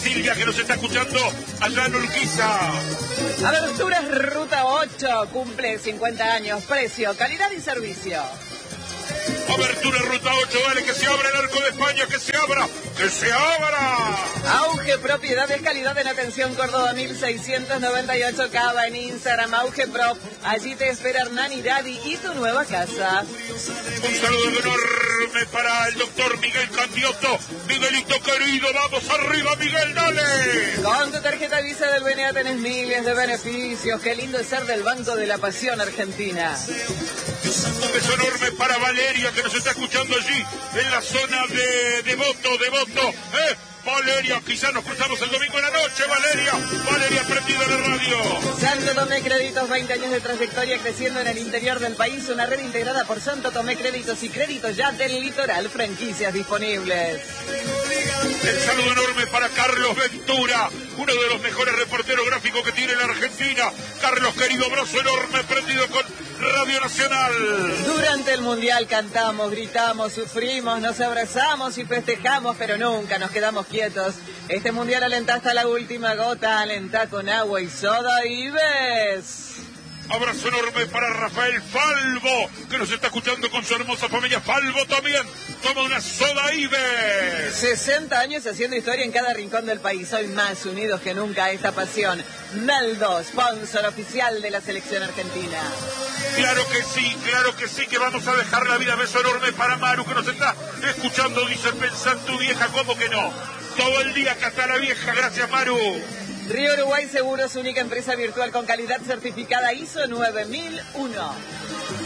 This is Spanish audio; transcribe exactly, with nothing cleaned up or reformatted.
Silvia, que nos está escuchando allá en Urquiza. Aberturas Ruta ocho, cumple cincuenta años, precio, calidad y servicio. Abertura Ruta ocho, dale, que se abra el arco de España, que se abra, que se abra. Auge Propiedades, calidad en atención, Córdoba mil seiscientos noventa y ocho, Cava en Instagram, Auge Pro. Allí te espera Hernán y Daddy y tu nueva casa. Un saludo enorme para el doctor Miguel Candioto. Miguelito querido, vamos arriba, Miguel, dale. Con tu tarjeta Visa del B N A tenés miles de beneficios. Qué lindo es ser del Banco de la Pasión Argentina. Un beso enorme para Valeria, que nos está escuchando allí en la zona de Devoto, Devoto. ¿Eh? Valeria, quizás nos cruzamos el domingo en la noche, Valeria. Valeria, prendida en la radio. Santo Tomé Créditos, veinte años de trayectoria creciendo en el interior del país. Una red integrada por Santo Tomé Créditos y Créditos Ya del Litoral. Franquicias disponibles. El saludo enorme para Carlos Ventura, uno de los mejores reporteros gráficos que tiene la Argentina. Carlos, querido, abrazo enorme, prendido con Radio Nacional. Durante el Mundial cantamos, gritamos, sufrimos, nos abrazamos y festejamos, pero nunca nos quedamos quietos. Este Mundial alentá hasta la última gota, alentá con agua y soda y ves. Abrazo enorme para Rafael Falvo, que nos está escuchando con su hermosa familia. Falvo también toma una soda Ives. sesenta años haciendo historia en cada rincón del país. Hoy más unidos que nunca a esta pasión. Meldo, sponsor oficial de la selección argentina. Claro que sí, claro que sí, que vamos a dejar la vida. Beso enorme para Maru, que nos está escuchando. Dice, pensá en tu vieja, ¿cómo que no? Todo el día que hasta la vieja. Gracias, Maru. Río Uruguay Seguros, única empresa virtual con calidad certificada I S O nueve mil uno.